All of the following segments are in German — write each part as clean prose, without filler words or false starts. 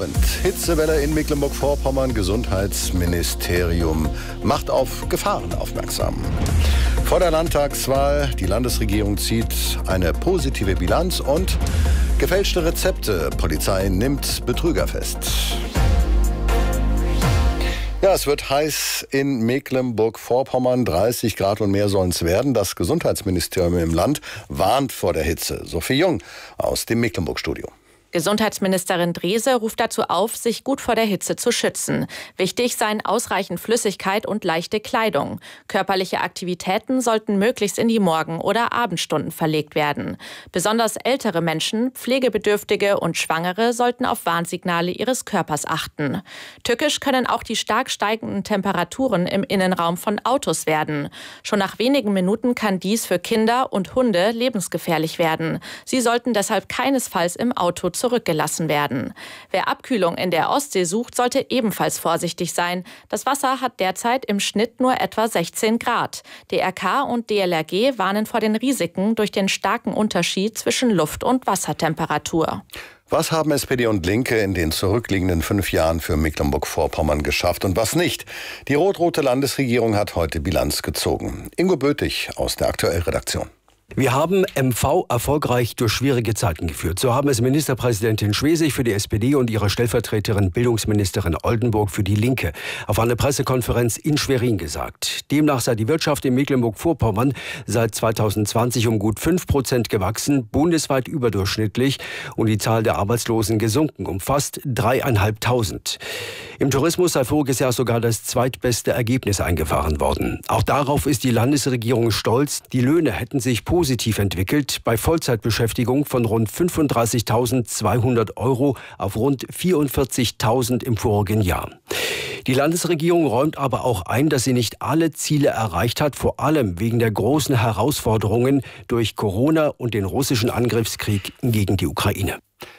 Hitzewelle in Mecklenburg-Vorpommern. Gesundheitsministerium macht auf Gefahren aufmerksam. Vor der Landtagswahl, die Landesregierung zieht eine positive Bilanz und gefälschte Rezepte. Polizei nimmt Betrüger fest. Ja, es wird heiß in Mecklenburg-Vorpommern. 30 Grad und mehr sollen es werden. Das Gesundheitsministerium im Land warnt vor der Hitze. Sophie Jung aus dem Mecklenburg-Studio. Gesundheitsministerin Drese ruft dazu auf, sich gut vor der Hitze zu schützen. Wichtig seien ausreichend Flüssigkeit und leichte Kleidung. Körperliche Aktivitäten sollten möglichst in die Morgen- oder Abendstunden verlegt werden. Besonders ältere Menschen, Pflegebedürftige und Schwangere sollten auf Warnsignale ihres Körpers achten. Tückisch können auch die stark steigenden Temperaturen im Innenraum von Autos werden. Schon nach wenigen Minuten kann dies für Kinder und Hunde lebensgefährlich werden. Sie sollten deshalb keinesfalls im Auto zurückgelassen werden. Wer Abkühlung in der Ostsee sucht, sollte ebenfalls vorsichtig sein. Das Wasser hat derzeit im Schnitt nur etwa 16 Grad. DRK und DLRG warnen vor den Risiken durch den starken Unterschied zwischen Luft- und Wassertemperatur. Was haben SPD und Linke in den zurückliegenden 5 Jahren für Mecklenburg-Vorpommern geschafft und was nicht? Die rot-rote Landesregierung hat heute Bilanz gezogen. Ingo Bötig aus der Aktuell-Redaktion. Wir haben MV erfolgreich durch schwierige Zeiten geführt. So haben es Ministerpräsidentin Schwesig für die SPD und ihre Stellvertreterin Bildungsministerin Oldenburg für die Linke auf einer Pressekonferenz in Schwerin gesagt. Demnach sei die Wirtschaft in Mecklenburg-Vorpommern seit 2020 um gut 5% gewachsen, bundesweit überdurchschnittlich, und die Zahl der Arbeitslosen gesunken um fast 3.500. Im Tourismus sei voriges Jahr sogar das zweitbeste Ergebnis eingefahren worden. Auch darauf ist die Landesregierung stolz. Die Löhne hätten sich positiv entwickelt, bei Vollzeitbeschäftigung von rund 35.200 € auf rund 44.000 im vorigen Jahr. Die Landesregierung räumt aber auch ein, dass sie nicht alle Ziele erreicht hat, vor allem wegen der großen Herausforderungen durch Corona und den russischen Angriffskrieg gegen die Ukraine.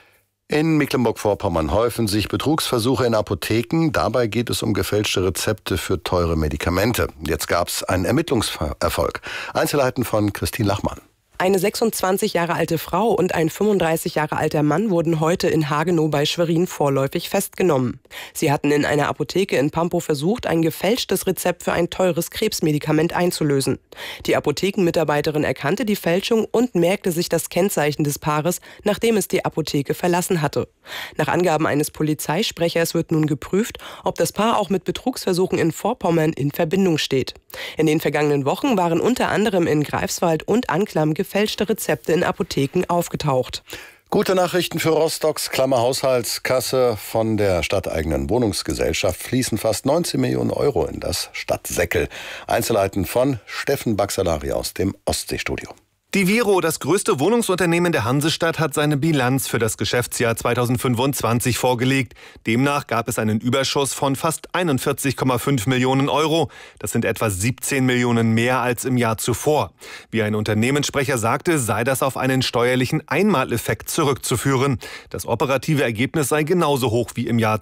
In Mecklenburg-Vorpommern häufen sich Betrugsversuche in Apotheken. Dabei geht es um gefälschte Rezepte für teure Medikamente. Jetzt gab es einen Ermittlungserfolg. Einzelheiten von Christine Lachmann. Eine 26 Jahre alte Frau und ein 35 Jahre alter Mann wurden heute in Hagenow bei Schwerin vorläufig festgenommen. Sie hatten in einer Apotheke in Pampow versucht, ein gefälschtes Rezept für ein teures Krebsmedikament einzulösen. Die Apothekenmitarbeiterin erkannte die Fälschung und merkte sich das Kennzeichen des Paares, nachdem es die Apotheke verlassen hatte. Nach Angaben eines Polizeisprechers wird nun geprüft, ob das Paar auch mit Betrugsversuchen in Vorpommern in Verbindung steht. In den vergangenen Wochen waren unter anderem in Greifswald und Anklam gefälschte Rezepte in Apotheken aufgetaucht. Gute Nachrichten für Rostocks Klammerhaushaltskasse. Von der stadteigenen Wohnungsgesellschaft fließen fast 19 Millionen € in das Stadtsäckel. Einzelheiten von Steffen Baxalari aus dem Ostseestudio. Die Viro, das größte Wohnungsunternehmen der Hansestadt, hat seine Bilanz für das Geschäftsjahr 2025 vorgelegt. Demnach gab es einen Überschuss von fast 41,5 Millionen €. Das sind etwa 17 Millionen mehr als im Jahr zuvor. Wie ein Unternehmenssprecher sagte, sei das auf einen steuerlichen Einmaleffekt zurückzuführen. Das operative Ergebnis sei genauso hoch wie im Jahr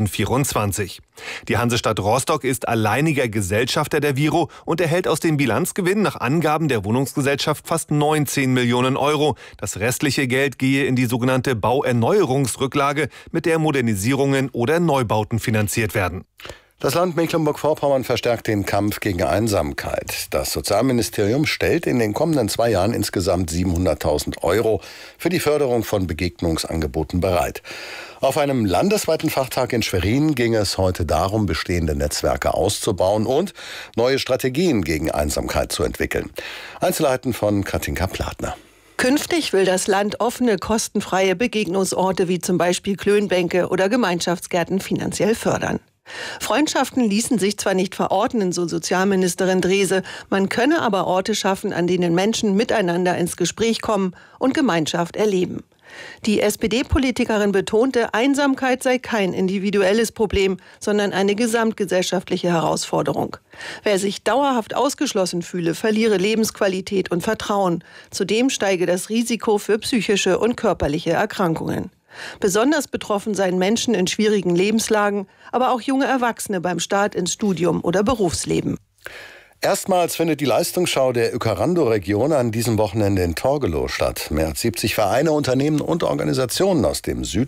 2024. Die Hansestadt Rostock ist alleiniger Gesellschafter der Viro und erhält aus dem Bilanzgewinn nach Angaben der Wohnungsgesellschaft fast 19 Millionen €. Das restliche Geld gehe in die sogenannte Bauerneuerungsrücklage, mit der Modernisierungen oder Neubauten finanziert werden. Das Land Mecklenburg-Vorpommern verstärkt den Kampf gegen Einsamkeit. Das Sozialministerium stellt in den kommenden 2 Jahren insgesamt 700.000 € für die Förderung von Begegnungsangeboten bereit. Auf einem landesweiten Fachtag in Schwerin ging es heute darum, bestehende Netzwerke auszubauen und neue Strategien gegen Einsamkeit zu entwickeln. Einzelheiten von Katinka Platner. Künftig will das Land offene, kostenfreie Begegnungsorte wie zum Beispiel Klönbänke oder Gemeinschaftsgärten finanziell fördern. Freundschaften ließen sich zwar nicht verordnen, so Sozialministerin Drese, man könne aber Orte schaffen, an denen Menschen miteinander ins Gespräch kommen und Gemeinschaft erleben. Die SPD-Politikerin betonte, Einsamkeit sei kein individuelles Problem, sondern eine gesamtgesellschaftliche Herausforderung. Wer sich dauerhaft ausgeschlossen fühle, verliere Lebensqualität und Vertrauen. Zudem steige das Risiko für psychische und körperliche Erkrankungen. Besonders betroffen seien Menschen in schwierigen Lebenslagen, aber auch junge Erwachsene beim Start ins Studium oder Berufsleben. Erstmals findet die Leistungsschau der Ökarando-Region an diesem Wochenende in Torgelow statt. Mehr als 70 Vereine, Unternehmen und Organisationen aus dem